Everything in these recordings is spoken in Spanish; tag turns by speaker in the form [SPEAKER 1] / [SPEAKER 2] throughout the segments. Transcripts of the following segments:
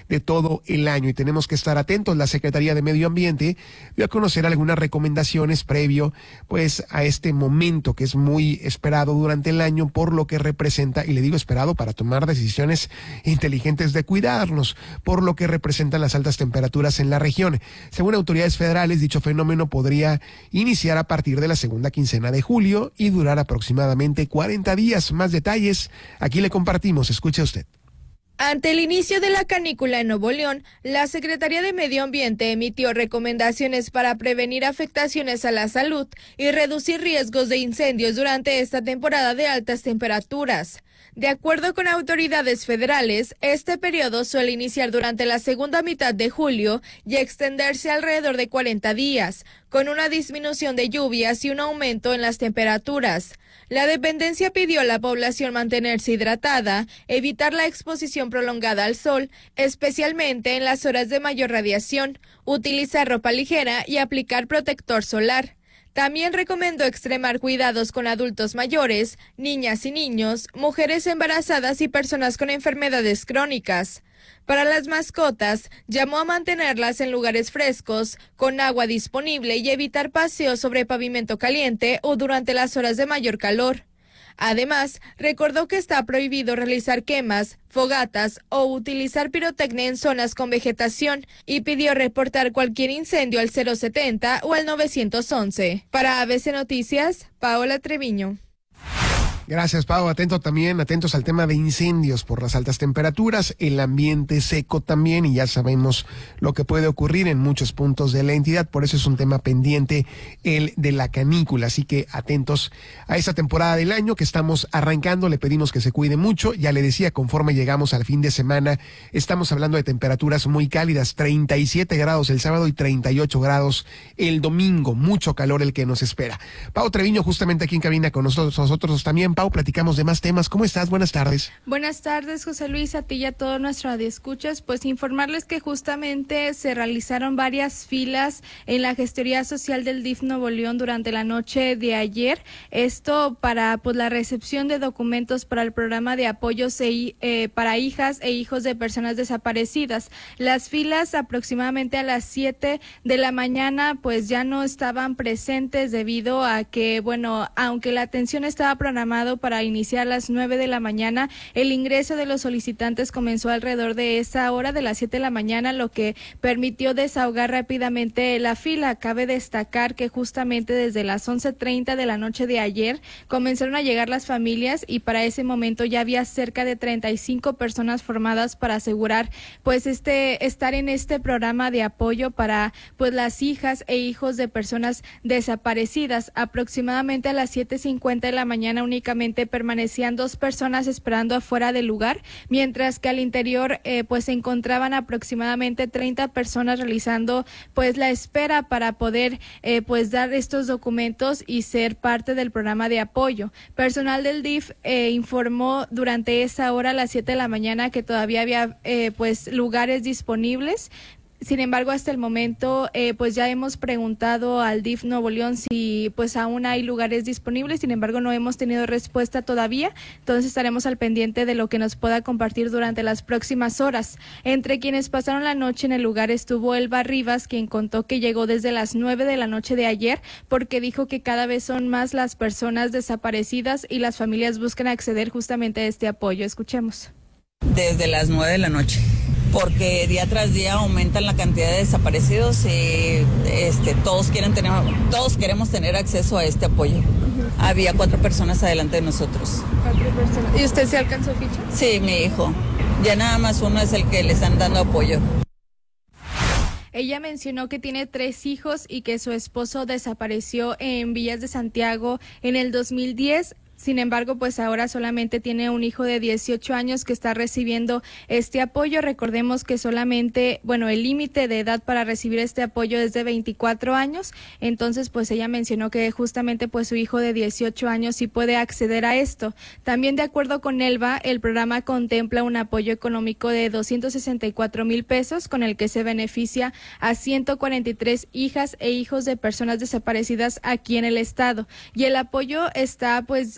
[SPEAKER 1] de todo el año y tenemos que estar atentos. La Secretaría de Medio Ambiente dio a conocer algunas recomendaciones previo pues a este momento que es muy esperado durante el año por lo que representa, y le digo esperado para tomar decisiones inteligentes de cuidarnos, por lo que representan las altas temperaturas en la región. Según autoridades federales, dicho fenómeno podría iniciar a partir de la segunda quincena de julio y durar aproximadamente 40 días. Más detalles, aquí le compartimos, escuche usted.
[SPEAKER 2] Ante el inicio de la canícula en Nuevo León, la Secretaría de Medio Ambiente emitió recomendaciones para prevenir afectaciones a la salud y reducir riesgos de incendios durante esta temporada de altas temperaturas. De acuerdo con autoridades federales, este periodo suele iniciar durante la segunda mitad de julio y extenderse alrededor de 40 días, con una disminución de lluvias y un aumento en las temperaturas. La dependencia pidió a la población mantenerse hidratada, evitar la exposición prolongada al sol, especialmente en las horas de mayor radiación, utilizar ropa ligera y aplicar protector solar. También recomendó extremar cuidados con adultos mayores, niñas y niños, mujeres embarazadas y personas con enfermedades crónicas. Para las mascotas, llamó a mantenerlas en lugares frescos, con agua disponible y evitar paseos sobre pavimento caliente o durante las horas de mayor calor. Además, recordó que está prohibido realizar quemas, fogatas o utilizar pirotecnia en zonas con vegetación y pidió reportar cualquier incendio al 070 o al 911. Para ABC Noticias, Paola Treviño.
[SPEAKER 1] Gracias, Pau. Atentos al tema de incendios por las altas temperaturas, el ambiente seco también, y ya sabemos lo que puede ocurrir en muchos puntos de la entidad, por eso es un tema pendiente el de la canícula, así que atentos a esta temporada del año que estamos arrancando, le pedimos que se cuide mucho, ya le decía, conforme llegamos al fin de semana, estamos hablando de temperaturas muy cálidas, 37 grados el sábado y 38 grados el domingo, mucho calor el que nos espera. Pau Treviño, justamente aquí en cabina con nosotros también. Pau, platicamos de más temas. ¿Cómo estás? Buenas tardes.
[SPEAKER 3] Buenas tardes, José Luis, a ti y a todo nuestro radioescuchas. Pues informarles que justamente se realizaron varias filas en la Gestoría Social del DIF Nuevo León durante la noche de ayer. Esto para pues la recepción de documentos para el programa de apoyos para hijas e hijos de personas desaparecidas. Las filas aproximadamente a las 7 de la mañana pues ya no estaban presentes debido a que, bueno, aunque la atención estaba programada para iniciar a las 9 de la mañana, el ingreso de los solicitantes comenzó alrededor de esa hora, de las 7 de la mañana, lo que permitió desahogar rápidamente la fila. Cabe destacar que justamente desde las 11:30 de la noche de ayer comenzaron a llegar las familias y para ese momento ya había cerca de 35 personas formadas para asegurar pues estar en este programa de apoyo para pues las hijas e hijos de personas desaparecidas. Aproximadamente a las 7:50 de la mañana únicamente permanecían 2 personas esperando afuera del lugar, mientras que al interior pues se encontraban aproximadamente 30 personas realizando pues la espera para poder pues dar estos documentos y ser parte del programa de apoyo. Personal del DIF informó durante esa hora a las 7 de la mañana que todavía había pues lugares disponibles. Sin embargo, hasta el momento, pues ya hemos preguntado al DIF Nuevo León si pues aún hay lugares disponibles, sin embargo no hemos tenido respuesta todavía, entonces estaremos al pendiente de lo que nos pueda compartir durante las próximas horas. Entre quienes pasaron la noche en el lugar estuvo Elba Rivas, quien contó que llegó desde las 9 de la noche de ayer, porque dijo que cada vez son más las personas desaparecidas y las familias buscan acceder justamente a este apoyo. Escuchemos.
[SPEAKER 4] Desde las 9 de la noche. Porque día tras día aumentan la cantidad de desaparecidos y todos queremos tener acceso a este apoyo. Había 4 personas adelante de nosotros.
[SPEAKER 3] 4 personas. ¿Y usted se alcanzó ficha?
[SPEAKER 4] Sí, mi hijo. Ya nada más uno es el que le están dando apoyo.
[SPEAKER 3] Ella mencionó que tiene 3 hijos y que su esposo desapareció en Villas de Santiago en el 2010. Sin embargo, pues ahora solamente tiene un hijo de 18 años que está recibiendo este apoyo. Recordemos que solamente, el límite de edad para recibir este apoyo es de 24 años. Entonces, pues ella mencionó que justamente pues su hijo de 18 años sí puede acceder a esto. También de acuerdo con Elba, el programa contempla un apoyo económico de 264,000 pesos con el que se beneficia a 143 hijas e hijos de personas desaparecidas aquí en el estado. Y el apoyo está pues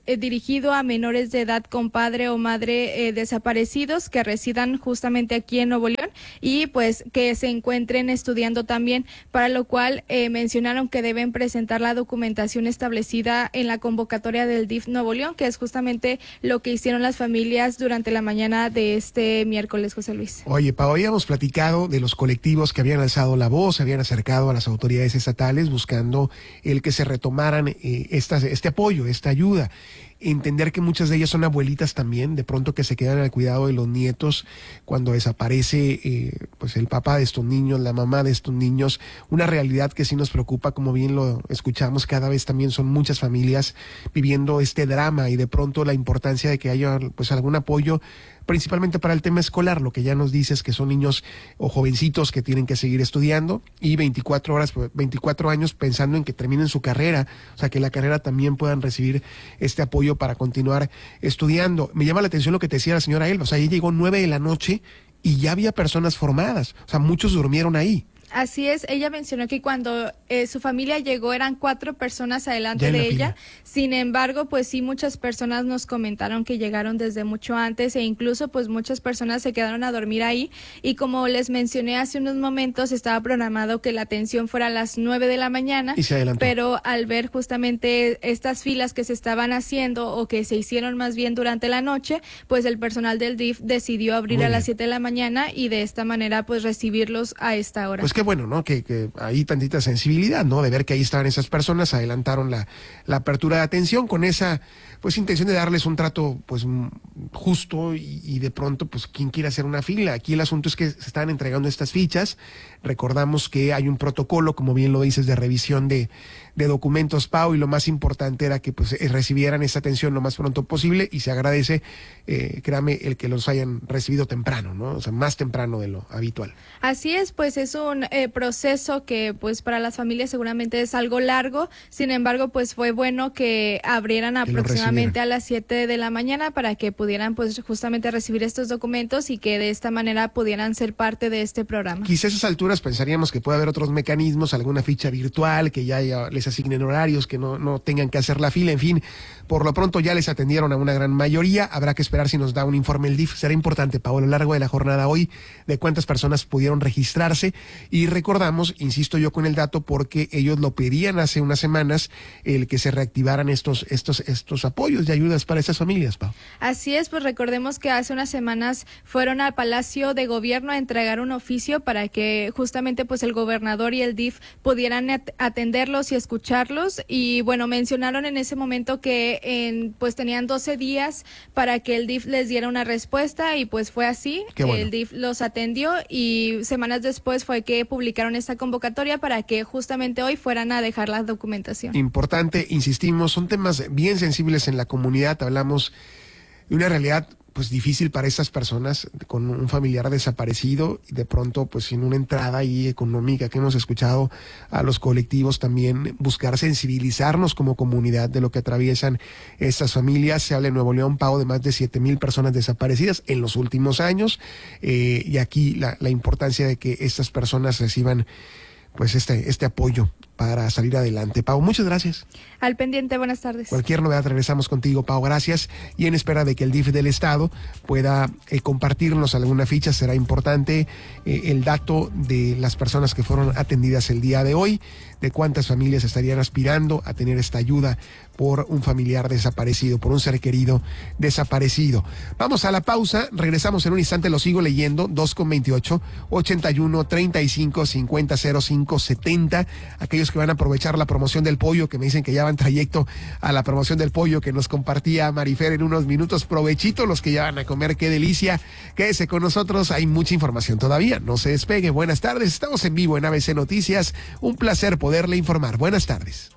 [SPEAKER 3] dirigido a menores de edad con padre o madre desaparecidos que residan justamente aquí en Nuevo León y pues que se encuentren estudiando también, para lo cual mencionaron que deben presentar la documentación establecida en la convocatoria del DIF Nuevo León, que es justamente lo que hicieron las familias durante la mañana de este miércoles, José Luis.
[SPEAKER 1] Oye, Pau, habíamos platicado de los colectivos que habían alzado la voz, se habían acercado a las autoridades estatales buscando el que se retomaran este apoyo, esta ayuda. Entender que muchas de ellas son abuelitas también, de pronto que se quedan al cuidado de los nietos cuando desaparece pues el papá de estos niños, la mamá de estos niños, una realidad que sí nos preocupa, como bien lo escuchamos, cada vez también son muchas familias viviendo este drama y de pronto la importancia de que haya pues algún apoyo, principalmente para el tema escolar, lo que ya nos dices que son niños o jovencitos que tienen que seguir estudiando y 24 años pensando en que terminen su carrera, o sea, que la carrera también puedan recibir este apoyo para continuar estudiando. Me llama la atención lo que te decía la señora Elba, o sea, ella llegó 9 de la noche y ya había personas formadas, o sea, muchos durmieron ahí.
[SPEAKER 3] Así es, ella mencionó que cuando su familia llegó eran 4 personas adelante de ella, sin embargo, pues sí, muchas personas nos comentaron que llegaron desde mucho antes e incluso pues muchas personas se quedaron a dormir ahí y como les mencioné hace unos momentos, estaba programado que la atención fuera a las 9 de la mañana,
[SPEAKER 1] y se adelantó.
[SPEAKER 3] Pero al ver justamente estas filas que se estaban haciendo o que se hicieron más bien durante la noche, pues el personal del DIF decidió abrir a las 7 de la mañana y de esta manera pues recibirlos a esta hora.
[SPEAKER 1] Pues qué bueno, ¿no? Que hay tantita sensibilidad, ¿no? De ver que ahí estaban esas personas, adelantaron la apertura de atención con esa, pues, intención de darles un trato, pues, justo y de pronto, pues, quien quiera hacer una fila. Aquí el asunto es que se están entregando estas fichas. Recordamos que hay un protocolo, como bien lo dices, de revisión de documentos, Pau, y lo más importante era que pues recibieran esa atención lo más pronto posible y se agradece, créame, el que los hayan recibido temprano, ¿no? O sea, más temprano de lo habitual.
[SPEAKER 3] Así es, pues es un proceso que pues para las familias seguramente es algo largo, sin embargo pues fue bueno que abrieran aproximadamente a las 7 de la mañana para que pudieran pues justamente recibir estos documentos y que de esta manera pudieran ser parte de este programa.
[SPEAKER 1] Quizá a esas alturas pensaríamos que puede haber otros mecanismos, alguna ficha virtual, que ya les asignen horarios, que no tengan que hacer la fila, en fin, por lo pronto ya les atendieron a una gran mayoría, habrá que esperar si nos da un informe el DIF, será importante, Pau, a lo largo de la jornada hoy, de cuántas personas pudieron registrarse, y recordamos, insisto yo con el dato, porque ellos lo pedían hace unas semanas, el que se reactivaran estos apoyos y ayudas para esas familias, Pau.
[SPEAKER 3] Así es, pues recordemos que hace unas semanas fueron al Palacio de Gobierno a entregar un oficio para que justamente pues el gobernador y el DIF pudieran atenderlos y escucharlos, y bueno, mencionaron en ese momento que pues tenían 12 días para que el DIF les diera una respuesta, y pues fue así. Bueno. El DIF los atendió y semanas después fue que publicaron esta convocatoria para que justamente hoy fueran a dejar la documentación.
[SPEAKER 1] Importante, insistimos, son temas bien sensibles en la comunidad, hablamos de una realidad pues difícil para estas personas con un familiar desaparecido y de pronto pues sin una entrada ahí económica, que hemos escuchado a los colectivos también buscar sensibilizarnos como comunidad de lo que atraviesan estas familias. Se habla en Nuevo León, Pau, de más de 7,000 personas desaparecidas en los últimos años, y aquí la importancia de que estas personas reciban pues este apoyo para salir adelante. Pau, muchas gracias.
[SPEAKER 3] Al pendiente, buenas tardes.
[SPEAKER 1] Cualquier novedad regresamos contigo, Pau, gracias. Y en espera de que el DIF del Estado pueda compartirnos alguna ficha, será importante el dato de las personas que fueron atendidas el día de hoy, de cuántas familias estarían aspirando a tener esta ayuda por un familiar desaparecido, por un ser querido desaparecido. Vamos a la pausa, regresamos en un instante, lo sigo leyendo, 2:28, 81 35 50 05 70, aquellos que van a aprovechar la promoción del pollo, que me dicen que ya van trayecto a la promoción del pollo que nos compartía Marifer en unos minutos, provechito los que ya van a comer, qué delicia, quédese con nosotros, hay mucha información todavía, no se despegue. Buenas tardes, estamos en vivo en ABC Noticias, un placer poderle informar, buenas tardes.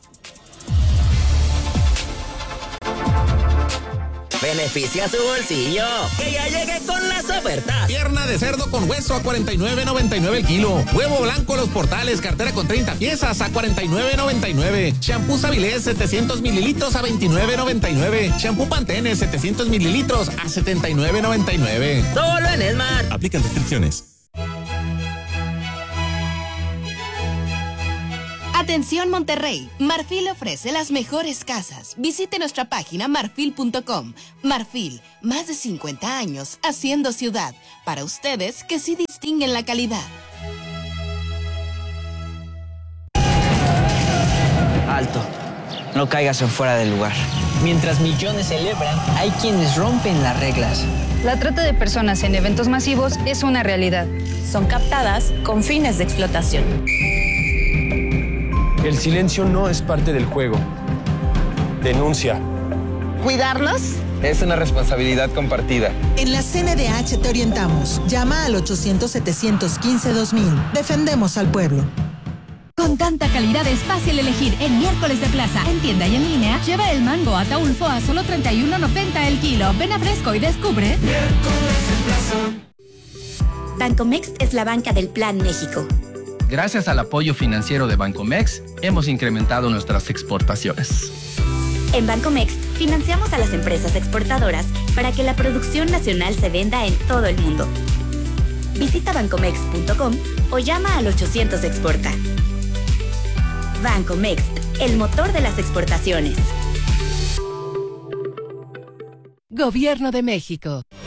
[SPEAKER 5] Beneficia su bolsillo, que ya llegue con las ofertas.
[SPEAKER 6] Pierna de cerdo con hueso a $49.99 el kilo. Huevo blanco Los Portales, cartera con 30 piezas a $49.99. Shampoo Savilés 700 mililitros a $29.99. Shampoo Pantene 700 mililitros a $79.99.
[SPEAKER 5] Solo en Esmar.
[SPEAKER 6] Aplican restricciones.
[SPEAKER 7] Atención Monterrey, Marfil ofrece las mejores casas. Visite nuestra página marfil.com. Marfil, más de 50 años haciendo ciudad. Para ustedes que sí distinguen la calidad.
[SPEAKER 8] Alto, no caigas en fuera del lugar. Mientras millones celebran, hay quienes rompen las reglas.
[SPEAKER 9] La trata de personas en eventos masivos es una realidad.
[SPEAKER 10] Son captadas con fines de explotación.
[SPEAKER 11] El silencio no es parte del juego. Denuncia.
[SPEAKER 12] ¿Cuidarnos?
[SPEAKER 13] Es una responsabilidad compartida.
[SPEAKER 12] En la CNDH te orientamos. Llama al 800-715-2000. Defendemos al pueblo.
[SPEAKER 14] Con tanta calidad es fácil elegir en Miércoles de Plaza. En tienda y en línea, lleva el mango Ataulfo a solo $31.90 el kilo. Ven a Fresco y descubre.
[SPEAKER 15] Miércoles de Plaza.
[SPEAKER 16] Bancomext es la banca del Plan México.
[SPEAKER 17] Gracias al apoyo financiero de Bancomext, hemos incrementado nuestras exportaciones.
[SPEAKER 16] En Bancomext, financiamos a las empresas exportadoras para que la producción nacional se venda en todo el mundo. Visita bancomext.com o llama al 800 Exporta. Bancomext, el motor de las exportaciones.
[SPEAKER 18] Gobierno de México.